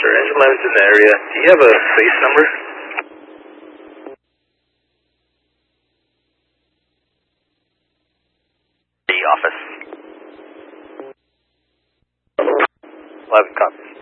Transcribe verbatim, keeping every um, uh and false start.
sir. Engine line's in the area. Do you have a base number? The office. eleven copies.